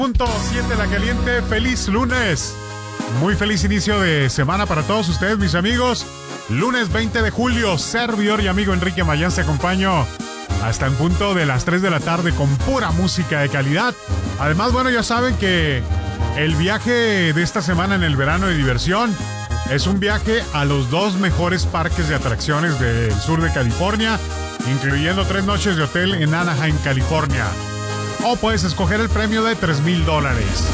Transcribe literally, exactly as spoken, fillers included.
Punto siete la caliente, feliz lunes. Muy feliz inicio de semana para todos ustedes, mis amigos. Lunes veinte de julio, servidor y amigo Enrique Mayán se acompaño hasta en punto de las tres de la tarde con pura música de calidad. Además, bueno, ya saben que el viaje de esta semana en el verano de diversión es un viaje a los dos mejores parques de atracciones del sur de California, incluyendo tres noches de hotel en Anaheim, California. O puedes escoger el premio de tres mil dólares.